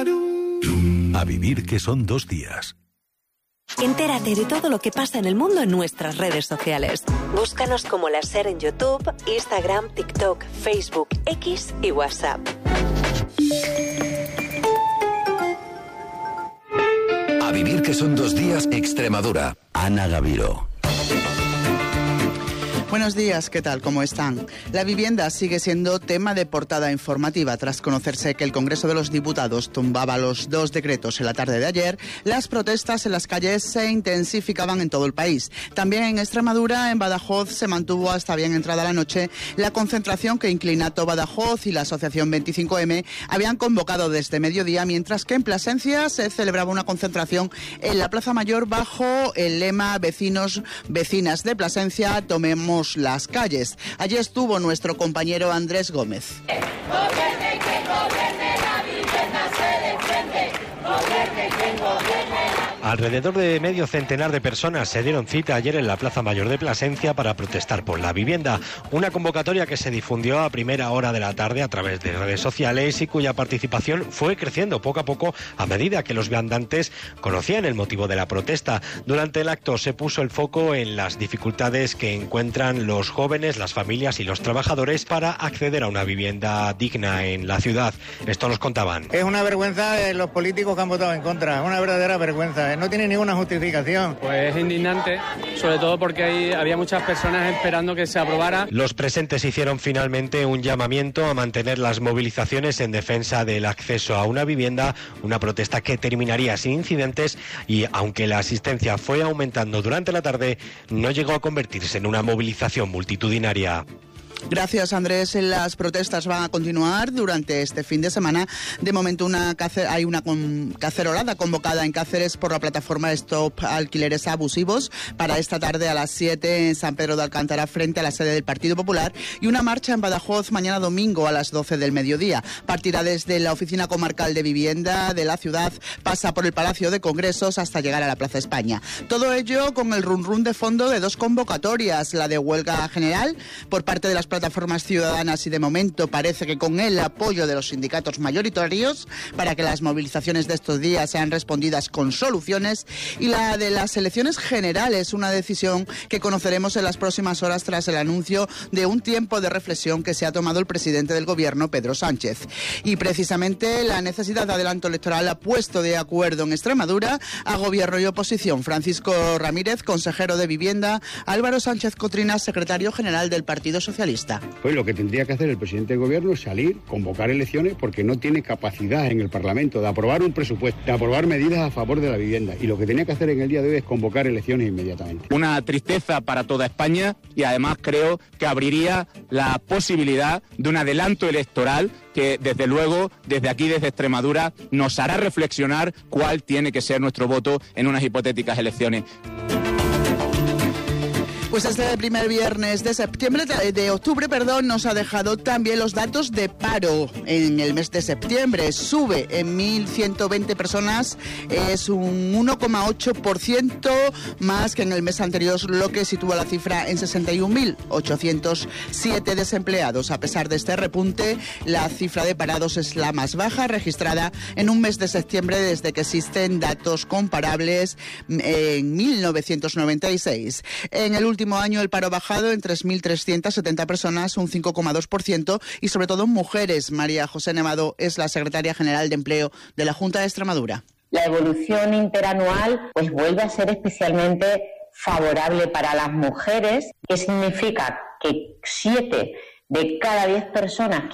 A vivir, que son 2 días. Entérate de todo lo que pasa en el mundo en nuestras redes sociales. Búscanos como La Ser en YouTube, Instagram, TikTok, Facebook, X y WhatsApp. A vivir, que son 2 días, Extremadura. Ana Gaviro. Buenos días, ¿qué tal? ¿Cómo están? La vivienda sigue siendo tema de portada informativa. Tras conocerse que el Congreso de los Diputados tumbaba los 2 decretos en la tarde de ayer, las protestas en las calles se intensificaban en todo el país. También en Extremadura, en Badajoz, se mantuvo hasta bien entrada la noche la concentración que Inclinato Badajoz y la Asociación 25M habían convocado desde mediodía, mientras que en Plasencia se celebraba una concentración en la Plaza Mayor bajo el lema Vecinos, Vecinas de Plasencia, tomemos las calles. Allí estuvo nuestro compañero Andrés Gómez. Gobierne quien gobierne, la vivienda se defiende. Gobierne quien gobierne. Alrededor de medio centenar de personas se dieron cita ayer en la Plaza Mayor de Plasencia para protestar por la vivienda. Una convocatoria que se difundió a primera hora de la tarde a través de redes sociales y cuya participación fue creciendo poco a poco a medida que los viandantes conocían el motivo de la protesta. Durante el acto se puso el foco en las dificultades que encuentran los jóvenes, las familias y los trabajadores para acceder a una vivienda digna en la ciudad. Esto nos contaban. Es una vergüenza los políticos que han votado en contra, una verdadera vergüenza. No tiene ninguna justificación. Pues es indignante, sobre todo porque había muchas personas esperando que se aprobara. Los presentes hicieron finalmente un llamamiento a mantener las movilizaciones en defensa del acceso a una vivienda, una protesta que terminaría sin incidentes y, aunque la asistencia fue aumentando durante la tarde, no llegó a convertirse en una movilización multitudinaria. Gracias, Andrés. Las protestas van a continuar durante este fin de semana. De momento hay una cacerolada convocada en Cáceres por la plataforma Stop Alquileres Abusivos para esta tarde a las 7 en San Pedro de Alcántara frente a la sede del Partido Popular y una marcha en Badajoz mañana domingo a las 12 del mediodía. Partirá desde la Oficina Comarcal de Vivienda de la ciudad, pasa por el Palacio de Congresos hasta llegar a la Plaza España. Todo ello con el run de fondo de 2 convocatorias, la de huelga general por parte de las plataformas ciudadanas y de momento parece que con el apoyo de los sindicatos mayoritarios para que las movilizaciones de estos días sean respondidas con soluciones, y la de las elecciones generales, una decisión que conoceremos en las próximas horas tras el anuncio de un tiempo de reflexión que se ha tomado el presidente del gobierno, Pedro Sánchez. Y precisamente la necesidad de adelanto electoral ha puesto de acuerdo en Extremadura a gobierno y oposición. Francisco Ramírez, consejero de Vivienda, Álvaro Sánchez Cotrina, secretario general del Partido Socialista. Pues lo que tendría que hacer el presidente del gobierno es salir, convocar elecciones, porque no tiene capacidad en el Parlamento de aprobar un presupuesto, de aprobar medidas a favor de la vivienda. Y lo que tenía que hacer en el día de hoy es convocar elecciones inmediatamente. Una tristeza para toda España y además creo que abriría la posibilidad de un adelanto electoral que desde luego, desde aquí, desde Extremadura, nos hará reflexionar cuál tiene que ser nuestro voto en unas hipotéticas elecciones. Pues este primer viernes de octubre, nos ha dejado también los datos de paro en el mes de septiembre. Sube en 1.120 personas, es un 1,8% más que en el mes anterior, lo que sitúa la cifra en 61.807 desempleados. A pesar de este repunte, la cifra de parados es la más baja registrada en un mes de septiembre desde que existen datos comparables en 1996. En el último año el paro ha bajado en 3.370 personas, un 5,2%, y sobre todo en mujeres. María José Nevado es la secretaria general de Empleo de la Junta de Extremadura. La evolución interanual pues vuelve a ser especialmente favorable para las mujeres, que significa que 7 de cada 10 personas